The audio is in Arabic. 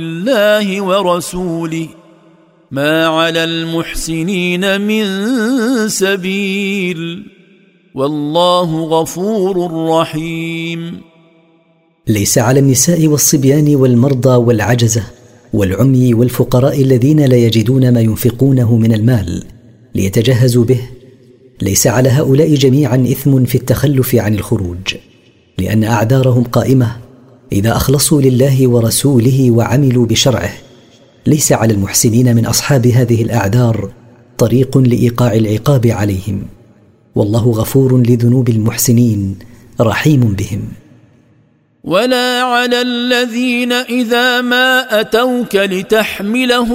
الله ورسوله ما على المحسنين من سبيل والله غفور رحيم. ليس على النساء والصبيان والمرضى والعجزة والعمي والفقراء الذين لا يجدون ما ينفقونه من المال ليتجهزوا به، ليس على هؤلاء جميعا إثم في التخلف عن الخروج، لأن أعذارهم قائمة إذا أخلصوا لله ورسوله وعملوا بشرعه. ليس على المحسنين من أصحاب هذه الأعذار طريق لإيقاع العقاب عليهم، والله غفور لذنوب المحسنين رحيم بهم. ولا على الذين إذا ما أتوك لتحمله